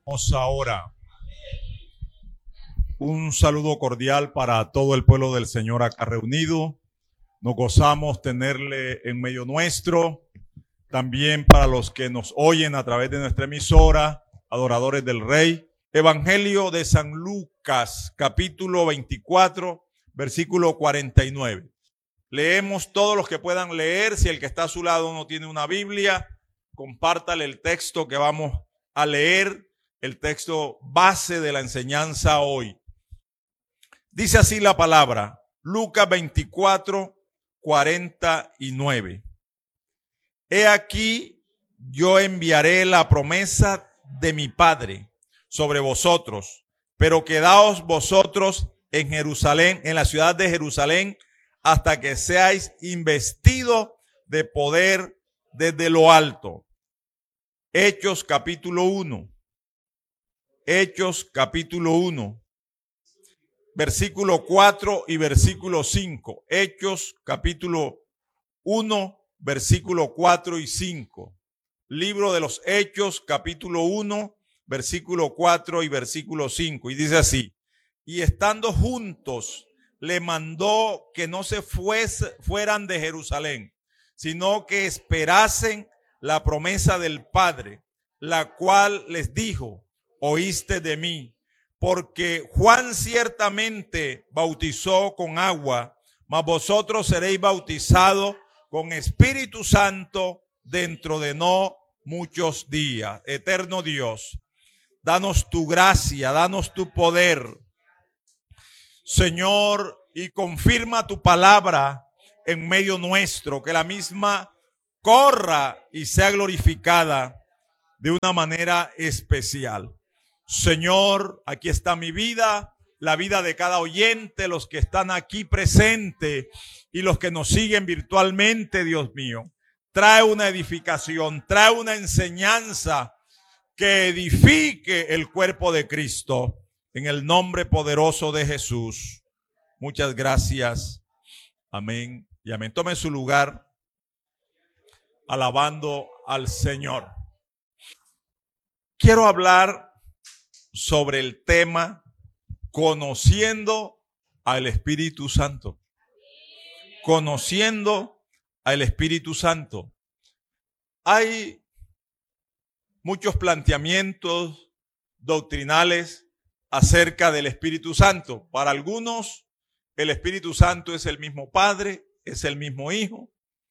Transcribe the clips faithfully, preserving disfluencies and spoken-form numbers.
Vamos ahora. Un saludo cordial para todo el pueblo del Señor acá reunido. Nos gozamos tenerle en medio nuestro. También para los que nos oyen a través de nuestra emisora, Adoradores del Rey. Evangelio de San Lucas, capítulo veinticuatro, versículo cuarenta y nueve. Leemos todos los que puedan leer. Si el que está a su lado no tiene una Biblia, compártale el texto que vamos a leer, el texto base de la enseñanza hoy. Dice así la palabra, Lucas veinticuatro, cuarenta y nueve. He aquí, yo enviaré la promesa de mi Padre sobre vosotros, pero quedaos vosotros en Jerusalén, en la ciudad de Jerusalén, hasta que seáis investidos de poder desde lo alto. Hechos capítulo uno. Hechos capítulo uno. Versículo cuatro y versículo cinco. Hechos capítulo uno, versículo cuatro y cinco. Libro de los Hechos capítulo uno, versículo cuatro y versículo cinco. Y dice así: y estando juntos, le mandó que no se fuese, fueran de Jerusalén, sino que esperasen la promesa del Padre, la cual les dijo: oíste de mí, porque Juan ciertamente bautizó con agua, mas vosotros seréis bautizados con Espíritu Santo dentro de no muchos días. Eterno Dios, danos tu gracia, danos tu poder, Señor, y confirma tu palabra en medio nuestro, que la misma corra y sea glorificada de una manera especial. Señor, aquí está mi vida, la vida de cada oyente, los que están aquí presentes y los que nos siguen virtualmente, Dios mío. Trae una edificación, trae una enseñanza que edifique el cuerpo de Cristo. En el nombre poderoso de Jesús. Muchas gracias. Amén y amén. Tome su lugar alabando al Señor. Quiero hablar sobre el tema conociendo al Espíritu Santo. Conociendo al Espíritu Santo. Hay muchos planteamientos doctrinales acerca del Espíritu Santo. Para algunos, el Espíritu Santo es el mismo Padre, es el mismo Hijo.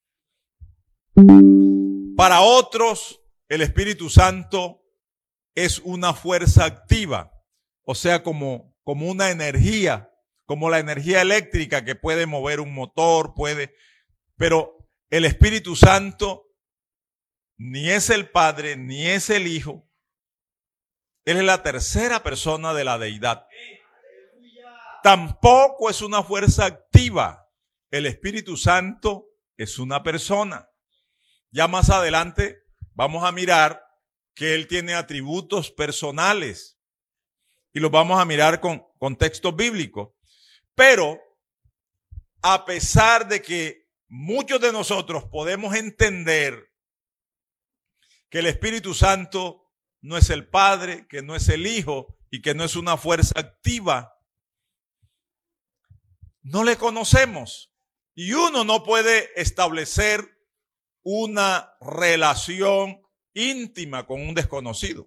Para otros, el Espíritu Santo es una fuerza activa, o sea, como, como una energía, como la energía eléctrica que puede mover un motor, puede, pero el Espíritu Santo ni es el Padre, ni es el Hijo. Él es la tercera persona de la deidad. Tampoco es una fuerza activa. El Espíritu Santo es una persona. Ya más adelante vamos a mirar que Él tiene atributos personales. Y los vamos a mirar con, con textos bíblicos. Pero, a pesar de que muchos de nosotros podemos entender que el Espíritu Santo no es el Padre, que no es el Hijo y que no es una fuerza activa, no le conocemos. Y uno no puede establecer una relación íntima con un desconocido.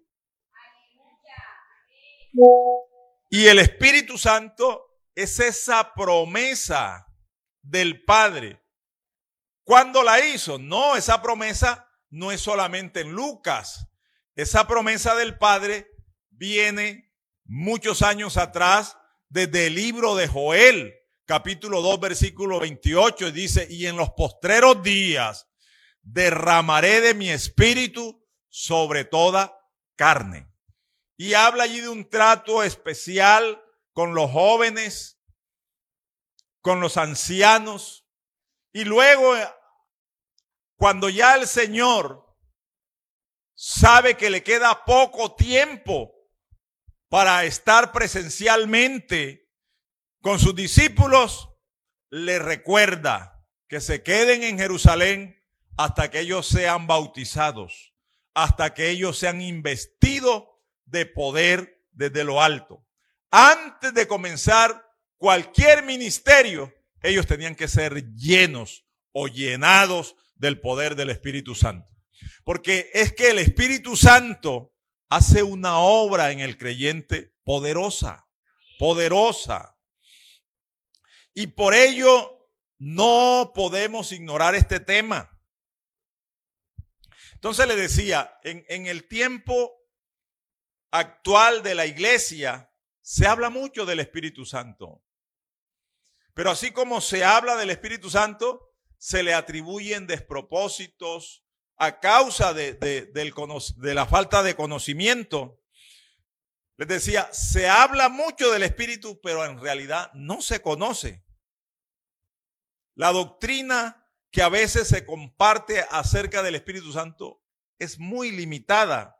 Y el Espíritu Santo es esa promesa del Padre. ¿Cuándo la hizo? No, esa promesa no es solamente en Lucas. Esa promesa del Padre viene muchos años atrás desde el libro de Joel, capítulo dos, versículo veintiocho, y dice: y en los postreros días derramaré de mi espíritu sobre toda carne. Y habla allí de un trato especial con los jóvenes, con los ancianos, y luego, cuando ya el Señor sabe que le queda poco tiempo para estar presencialmente con sus discípulos, le recuerda que se queden en Jerusalén hasta que ellos sean bautizados, hasta que ellos sean investidos de poder desde lo alto. Antes de comenzar cualquier ministerio, ellos tenían que ser llenos o llenados del poder del Espíritu Santo. Porque es que el Espíritu Santo hace una obra en el creyente poderosa, poderosa. Y por ello no podemos ignorar este tema. Entonces le decía, en, en el tiempo actual de la iglesia se habla mucho del Espíritu Santo. Pero así como se habla del Espíritu Santo, se le atribuyen despropósitos a causa de, de, del, de la falta de conocimiento. Les decía, se habla mucho del Espíritu, pero en realidad no se conoce. La doctrina que a veces se comparte acerca del Espíritu Santo es muy limitada.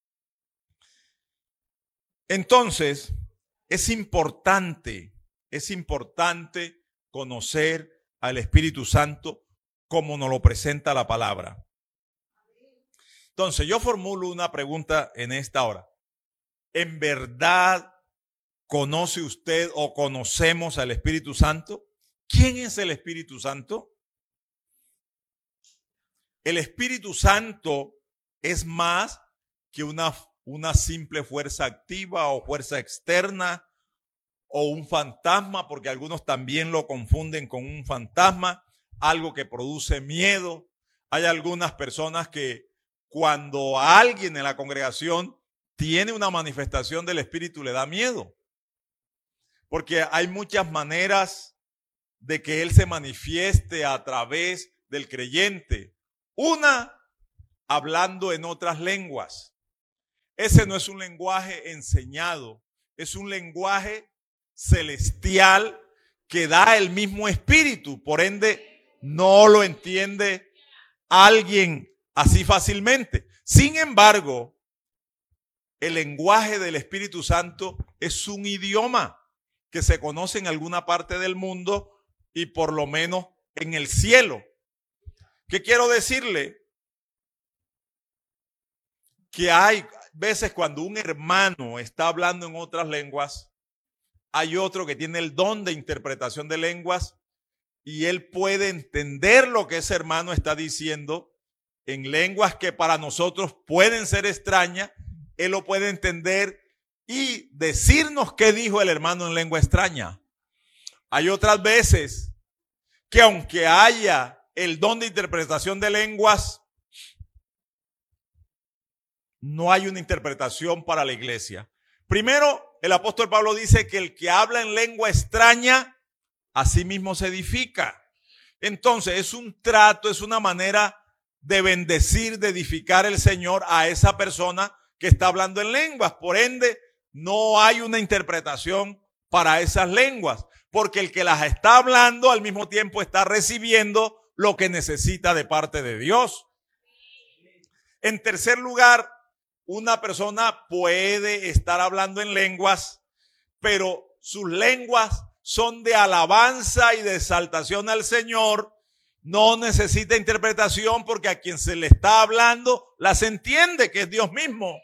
Entonces, es importante, es importante conocer al Espíritu Santo como nos lo presenta la palabra. Entonces, yo formulo una pregunta en esta hora. ¿En verdad conoce usted o conocemos al Espíritu Santo? ¿Quién es el Espíritu Santo? El Espíritu Santo es más que una, una simple fuerza activa o fuerza externa o un fantasma, porque algunos también lo confunden con un fantasma, algo que produce miedo. Hay algunas personas que cuando a alguien en la congregación tiene una manifestación del Espíritu le da miedo, porque hay muchas maneras de que Él se manifieste a través del creyente. Una, hablando en otras lenguas. Ese no es un lenguaje enseñado, es un lenguaje celestial que da el mismo Espíritu. Por ende, no lo entiende alguien así fácilmente. Sin embargo, el lenguaje del Espíritu Santo es un idioma que se conoce en alguna parte del mundo y por lo menos en el cielo. ¿Qué quiero decirle? Que hay veces cuando un hermano está hablando en otras lenguas, hay otro que tiene el don de interpretación de lenguas y él puede entender lo que ese hermano está diciendo en lenguas que para nosotros pueden ser extrañas. Él lo puede entender y decirnos qué dijo el hermano en lengua extraña. Hay otras veces que aunque haya el don de interpretación de lenguas, no hay una interpretación para la iglesia. Primero, el apóstol Pablo dice que el que habla en lengua extraña, a sí mismo se edifica. Entonces, es un trato, es una manera de bendecir, de edificar el Señor a esa persona que está hablando en lenguas. Por ende, no hay una interpretación para esas lenguas, porque el que las está hablando al mismo tiempo está recibiendo lo que necesita de parte de Dios. En tercer lugar, una persona puede estar hablando en lenguas, pero sus lenguas son de alabanza y de exaltación al Señor. No necesita interpretación porque a quien se le está hablando las entiende, que es Dios mismo.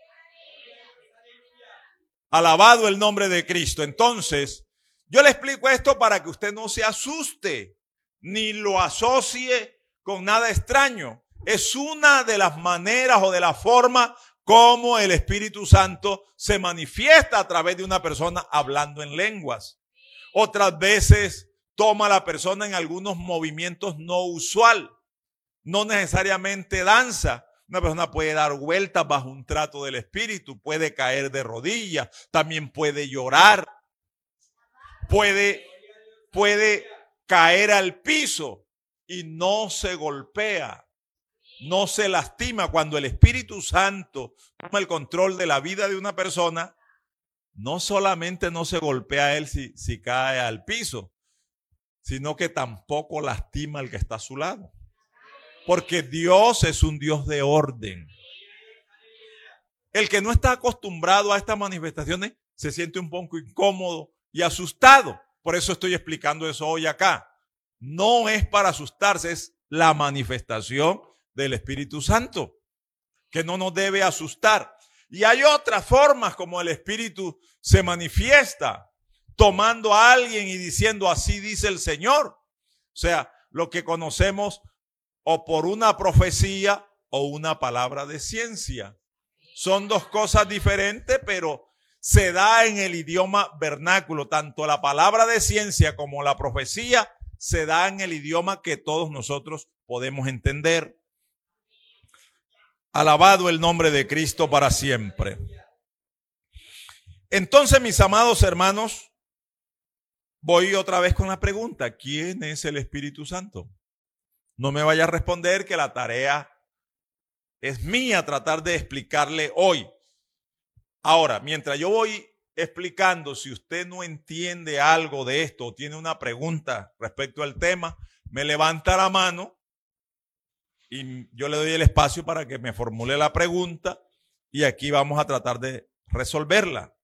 Alabado el nombre de Cristo. Entonces, yo le explico esto para que usted no se asuste ni lo asocie con nada extraño. Es una de las maneras o de la forma como el Espíritu Santo se manifiesta a través de una persona hablando en lenguas. Otras veces toma a la persona en algunos movimientos no usual, no necesariamente danza. Una persona puede dar vueltas bajo un trato del Espíritu, puede caer de rodillas, también puede llorar, puede, puede caer al piso y no se golpea, no se lastima. Cuando el Espíritu Santo toma el control de la vida de una persona, no solamente no se golpea a él si, si cae al piso, sino que tampoco lastima al que está a su lado. Porque Dios es un Dios de orden. El que no está acostumbrado a estas manifestaciones se siente un poco incómodo y asustado. Por eso estoy explicando eso hoy acá. No es para asustarse, es la manifestación del Espíritu Santo, que no nos debe asustar. Y hay otras formas como el Espíritu se manifiesta, tomando a alguien y diciendo así dice el Señor. O sea, lo que conocemos o por una profecía o una palabra de ciencia. Son dos cosas diferentes, pero se da en el idioma vernáculo. Tanto la palabra de ciencia como la profecía se da en el idioma que todos nosotros podemos entender. Alabado el nombre de Cristo para siempre. Entonces, mis amados hermanos, voy otra vez con la pregunta: ¿quién es el Espíritu Santo? No me vaya a responder que la tarea es mía tratar de explicarle hoy. Ahora, mientras yo voy explicando, si usted no entiende algo de esto o tiene una pregunta respecto al tema, me levanta la mano y yo le doy el espacio para que me formule la pregunta y aquí vamos a tratar de resolverla.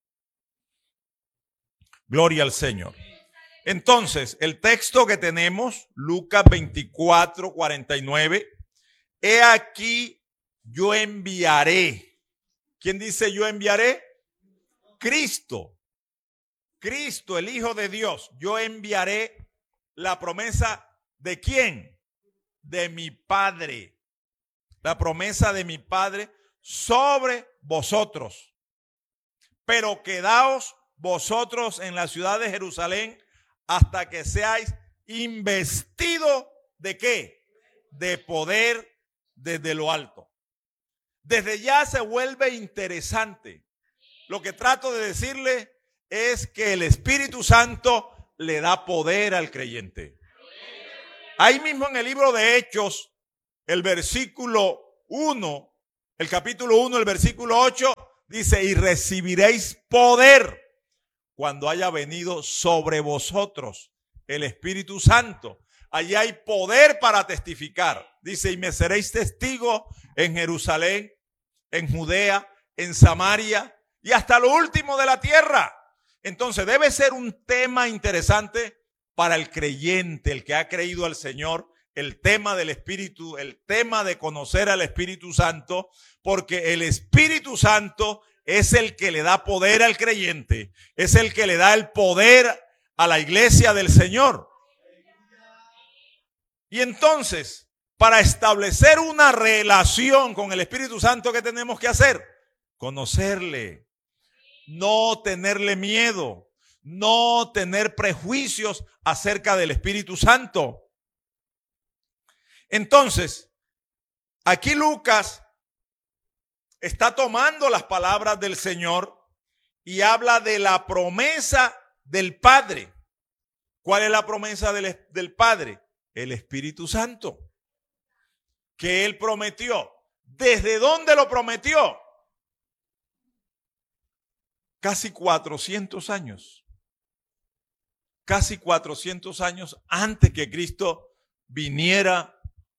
Gloria al Señor. Entonces, el texto que tenemos, Lucas veinticuatro, cuarenta y nueve, he aquí yo enviaré. ¿Quién dice yo enviaré? Cristo. Cristo, el Hijo de Dios. Yo enviaré la promesa ¿de quién? De mi Padre. La promesa de mi Padre sobre vosotros. Pero quedaos vosotros en la ciudad de Jerusalén hasta que seáis investidos ¿de qué? De poder desde lo alto. Desde ya se vuelve interesante. Lo que trato de decirle es que el Espíritu Santo le da poder al creyente. Ahí mismo en el libro de Hechos, el versículo uno, el capítulo uno, el versículo ocho, dice: y recibiréis poder cuando haya venido sobre vosotros el Espíritu Santo. Allí hay poder para testificar. Dice: y me seréis testigos en Jerusalén, en Judea, en Samaria y hasta lo último de la tierra. Entonces debe ser un tema interesante para el creyente, el que ha creído al Señor, el tema del Espíritu, el tema de conocer al Espíritu Santo, porque el Espíritu Santo es el que le da poder al creyente, es el que le da el poder a la iglesia del Señor. Y entonces, para establecer una relación con el Espíritu Santo, ¿qué tenemos que hacer? Conocerle, no tenerle miedo, no tener prejuicios acerca del Espíritu Santo. Entonces, aquí Lucas está tomando las palabras del Señor y habla de la promesa del Padre. ¿Cuál es la promesa del, del Padre? El Espíritu Santo, que Él prometió. ¿Desde dónde lo prometió? Casi cuatrocientos años. Casi cuatrocientos años antes que Cristo viniera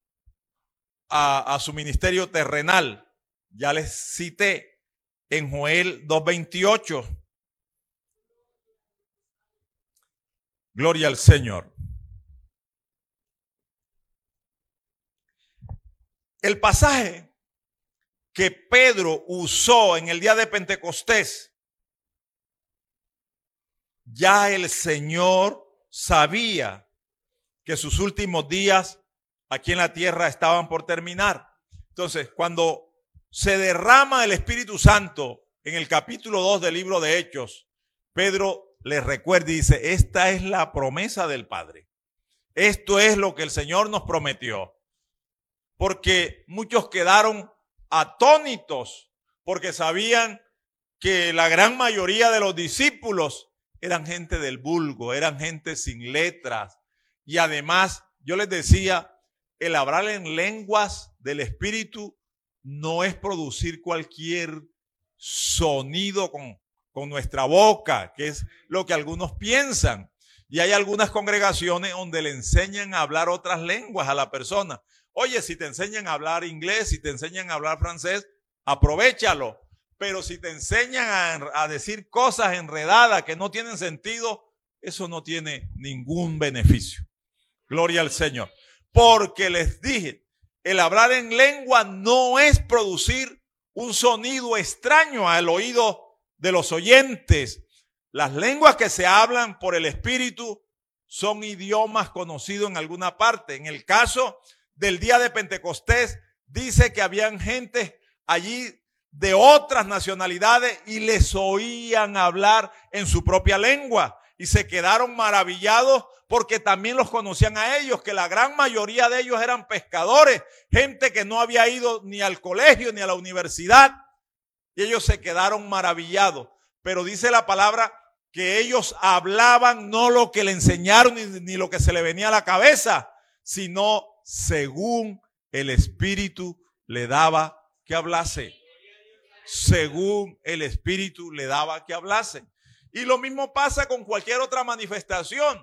a, a su ministerio terrenal. Ya les cité en Joel dos veintiocho. Gloria al Señor. El pasaje que Pedro usó en el día de Pentecostés, ya el Señor sabía que sus últimos días aquí en la tierra estaban por terminar. Entonces, cuando se derrama el Espíritu Santo en el capítulo dos del libro de Hechos, Pedro les recuerda y dice: esta es la promesa del Padre. Esto es lo que el Señor nos prometió. Porque muchos quedaron atónitos, porque sabían que la gran mayoría de los discípulos eran gente del vulgo, eran gente sin letras. Y además, yo les decía, el hablar en lenguas del Espíritu no es producir cualquier sonido con, con nuestra boca, que es lo que algunos piensan. Y hay algunas congregaciones donde le enseñan a hablar otras lenguas a la persona. Oye, si te enseñan a hablar inglés, si te enseñan a hablar francés, aprovéchalo. Pero si te enseñan a, a decir cosas enredadas que no tienen sentido, eso no tiene ningún beneficio. Gloria al Señor. Porque les dije, el hablar en lengua no es producir un sonido extraño al oído de los oyentes. Las lenguas que se hablan por el Espíritu son idiomas conocidos en alguna parte. En el caso del día de Pentecostés, dice que habían gente allí de otras nacionalidades y les oían hablar en su propia lengua y se quedaron maravillados porque también los conocían a ellos, que la gran mayoría de ellos eran pescadores, gente que no había ido ni al colegio ni a la universidad, y ellos se quedaron maravillados. Pero dice la palabra que ellos hablaban no lo que le enseñaron ni, ni lo que se le venía a la cabeza, sino según el Espíritu le daba que hablase. Según el Espíritu le daba que hablase. Y lo mismo pasa con cualquier otra manifestación.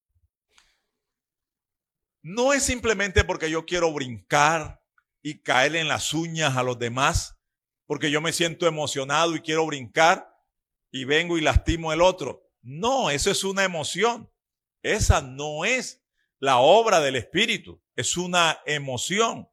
No es simplemente porque yo quiero brincar y caerle en las uñas a los demás, porque yo me siento emocionado y quiero brincar y vengo y lastimo al otro. No, eso es una emoción. Esa no es la obra del Espíritu, es una emoción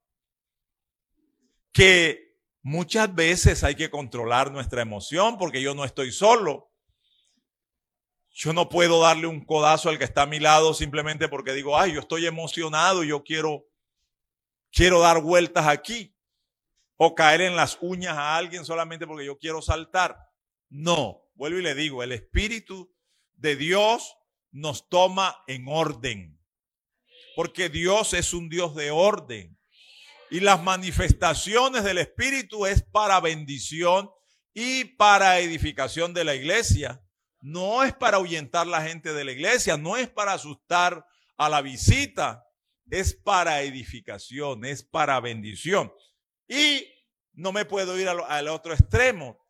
que muchas veces hay que controlar nuestra emoción porque yo no estoy solo. Yo no puedo darle un codazo al que está a mi lado simplemente porque digo, ay, yo estoy emocionado y yo quiero, quiero dar vueltas aquí. O caer en las uñas a alguien solamente porque yo quiero saltar. No, vuelvo y le digo, el Espíritu de Dios nos toma en orden. Porque Dios es un Dios de orden. Y las manifestaciones del Espíritu es para bendición y para edificación de la iglesia. No es para ahuyentar a la gente de la iglesia, no es para asustar a la visita, es para edificación, es para bendición. Y no me puedo ir al, al otro extremo.